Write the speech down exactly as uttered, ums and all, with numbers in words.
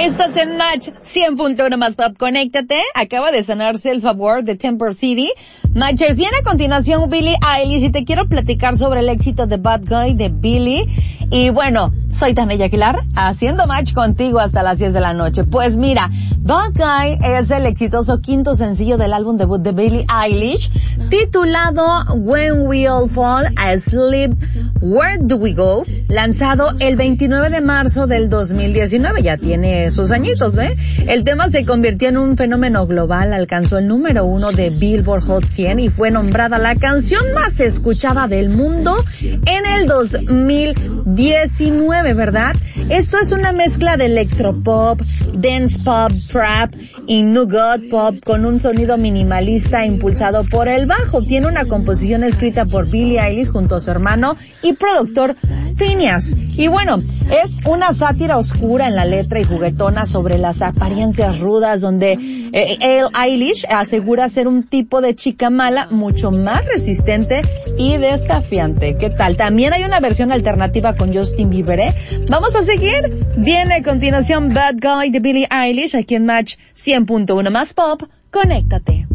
Estás en Match cien punto uno más Pop. Conéctate. Acaba de sonar Self Award de Temper City. Matchers, viene a continuación Billie Eilish y te quiero platicar sobre el éxito de Bad Guy de Billie. Y bueno, soy Tania Aguilar, haciendo match contigo hasta las diez de la noche. Pues mira, Bad Guy es el exitoso quinto sencillo del álbum debut de Billie Eilish, titulado When We All Fall Asleep, Where Do We Go?, lanzado el veintinueve de marzo del dos mil diecinueve. Ya tiene sus añitos, ¿eh? El tema se convirtió en un fenómeno global, alcanzó el número uno de Billboard Hot cien y fue nombrada la canción más escuchada del mundo en el dos mil diecinueve, ¿verdad? Esto es una mezcla de electropop, dance pop, trap y nougat pop con un sonido minimalista impulsado por el bajo. Tiene una composición escrita por Billie Eilish junto a su hermano y productor Finneas. Y bueno, es una sátira oscura en la letra y juguetona sobre las apariencias rudas, donde eh, el Eilish asegura ser un tipo de chica mala mucho más resistente y desafiante. ¿Qué tal? También hay una versión alternativa con Justin Bieber, ¿eh? Vamos a seguir. Viene a continuación Bad Guy de Billie Eilish aquí en Match cien punto uno más Pop. Conéctate.